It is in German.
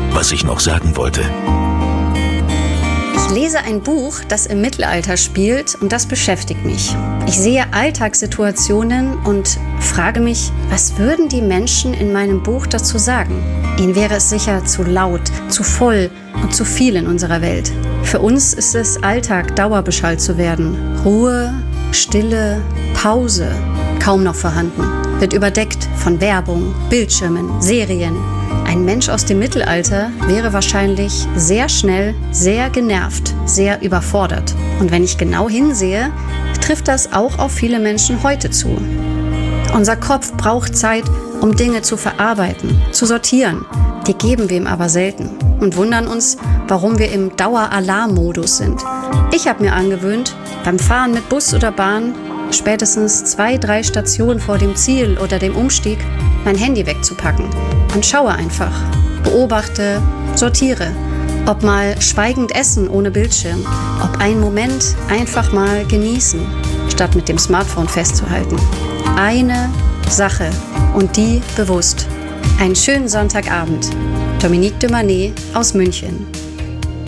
was ich noch sagen wollte. Ich lese ein Buch, das im Mittelalter spielt, und das beschäftigt mich. Ich sehe Alltagssituationen und frage mich, was würden die Menschen in meinem Buch dazu sagen? Ihnen wäre es sicher zu laut, zu voll und zu viel in unserer Welt. Für uns ist es Alltag, dauerbeschallt zu werden. Ruhe, Stille, Pause, kaum noch vorhanden. Wird überdeckt von Werbung, Bildschirmen, Serien. Ein Mensch aus dem Mittelalter wäre wahrscheinlich sehr schnell, sehr genervt, sehr überfordert. Und wenn ich genau hinsehe, trifft das auch auf viele Menschen heute zu. Unser Kopf braucht Zeit, um Dinge zu verarbeiten, zu sortieren. Die geben wir ihm aber selten und wundern uns, warum wir im Daueralarmmodus sind. Ich habe mir angewöhnt, beim Fahren mit Bus oder Bahn, spätestens 2-3 Stationen vor dem Ziel oder dem Umstieg, mein Handy wegzupacken und schaue einfach, beobachte, sortiere, ob mal schweigend essen ohne Bildschirm, ob einen Moment einfach mal genießen, statt mit dem Smartphone festzuhalten. Eine Sache und die bewusst. Einen schönen Sonntagabend. Dominique de Manet aus München.